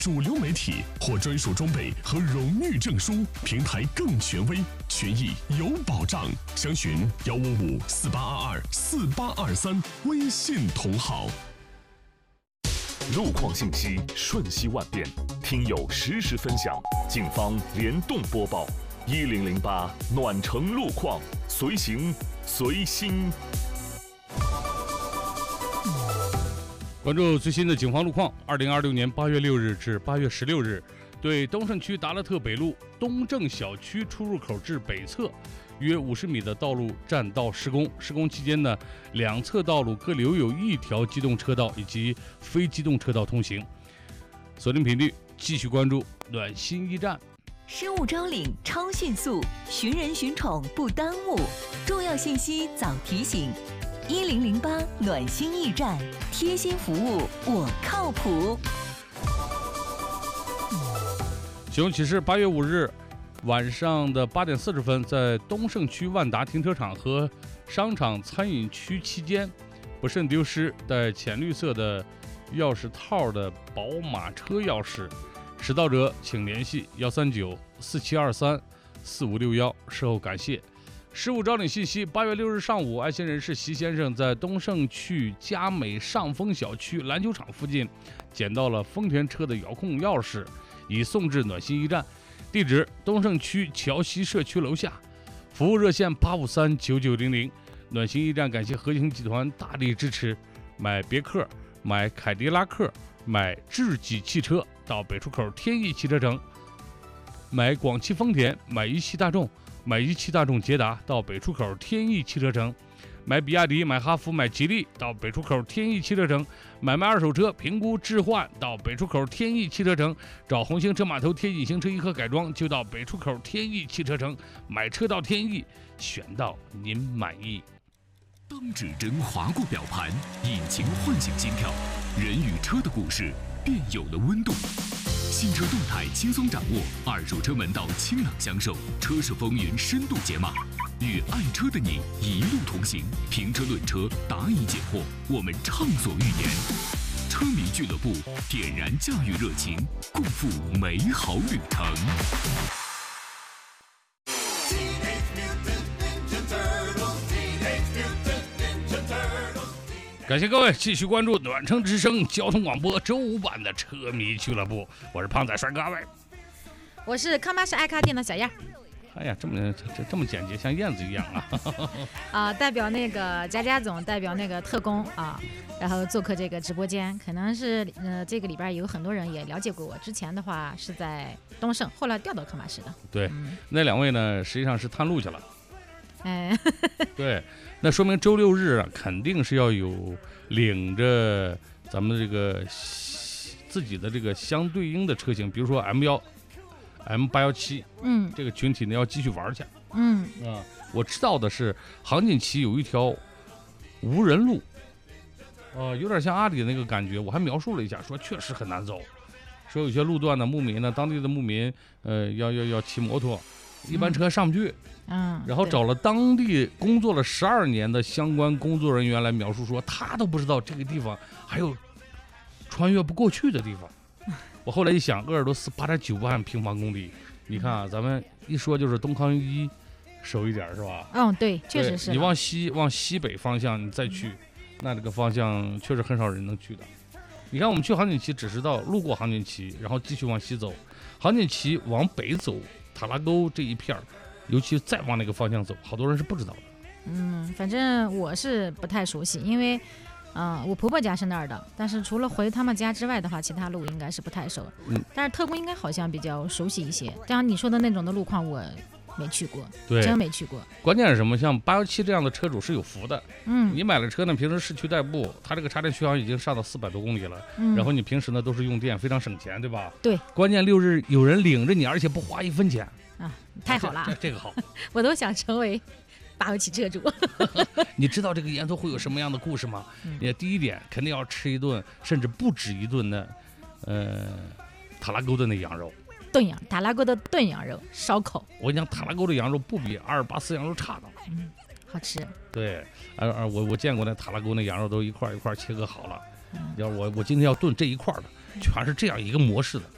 主流媒体或专属装备和荣誉证书，平台更权威，权益有保障。详询15548224823微信同号。 路况信息瞬息万变，听友实时分享，警方联动播报。1008暖城路况，随行随心。 关注最新的警方路况。2026年8月6日至8月16日，对东胜区达勒特北路东正小区出入口至北侧约50米的道路占道施工。施工期间呢，两侧道路各留有一条机动车道以及非机动车道通行。锁定频率，继续关注暖心驿站。 失物招领超迅速，寻人寻宠不耽误，重要信息早提醒。1008暖心驿站，贴心服务，我靠谱。 行动启事：8月5日晚上的8点40分，在东胜区万达停车场和商场餐饮区期间，不慎丢失带浅绿色的钥匙套的宝马车钥匙，拾到者请联系13947234561，事后感谢。失物招领信息：8月6日上午，爱心人士席先生在东胜区佳美上丰小区篮球场附近捡到了丰田车的遥控钥匙，已送至暖心驿站，地址东胜区桥西社区楼下，服务热线8539900。暖心驿站感谢和兴集团大力支持，买别克、买凯迪拉克、买智己汽车到北出口天翼汽车城，买广汽丰田、买一汽大众、买一汽大众捷达到北出口天翼汽车城，买比亚迪、买哈弗、买吉利到北出口天翼汽车城，买卖二手车评估置换到北出口天翼汽车城，找红星车码头贴隐形车衣和改装就到北出口天翼汽车城，买车到天翼，选到您满意。 当指针划过表盘，引擎唤醒心跳，人与车的故事便有了温度。新车动态轻松掌握，二手车门道清朗相授，车市风云深度解码，与爱车的你一路同行。评车论车，答疑解惑，我们畅所欲言。车迷俱乐部点燃驾驭热情，共赴美好旅程。 感谢各位继续关注暖城之声交通广播周五版的车迷俱乐部，我是胖仔帅哥阿伟， 我是康巴士爱咖店的小燕。 哎呀，这么简洁，像燕子一样啊！ 代表那个佳总，代表那个特工啊，然后做客这个直播间。可能是这个里边有很多人也了解过我，之前的话是在东胜，后来调到康巴士的。 对，那两位呢，实际上是探路去了。 哎， 对，那说明周六日啊，肯定是要有领着咱们这个自己的这个相对应的车型，比如说 M817，这个群体呢要继续玩去。我知道的是，杭锦旗有一条无人路，有点像阿里的那个感觉，我还描述了一下，说确实很难走，说有些路段呢，牧民呢，当地的牧民，要骑摩托，一般车上不去。然后找了当地工作了12年的相关工作人员来描述说，他都不知道这个地方还有穿越不过去的地方。我后来一想，鄂尔多斯8.9万平方公里，你看啊，咱们一说就是东康一熟一点是吧？ 对，确实是。 你往西北方向你再去，那这个方向确实很少人能去的。你看我们去杭锦旗只是路过杭锦旗，然后继续往西走，杭锦旗往北走塔拉沟这一片，尤其再往那个方向走，好多人是不知道的。 反正我是不太熟悉，因为我婆婆家是那儿的，但是除了回他们家之外的话，其他路应该是不太熟。但是特工应该好像比较熟悉一些。当然你说的那种的路况我没去过， 对， 真没去过。 关键是什么？像817这样的车主是有福的。你买了车呢，平时市区代步，它这个插电续航已经上到400多公里了。然后你平时呢都是用电，非常省钱，对吧？ 对。 关键6日有人领着你，而且不花1分钱。 太好了， 这个好， 我都想成为817车主。 你知道这个沿途会有什么样的故事吗？第一点，肯定要吃一顿，甚至不止一顿的，塔拉沟的那羊肉。 塔拉沟的炖羊肉烧烤。我跟你讲，塔拉沟的羊肉不比阿尔巴斯羊肉差的。 好吃。 对，我见过那塔拉沟那羊肉都一块一块切割好了。要我今天要炖这一块的，全是这样一个模式的，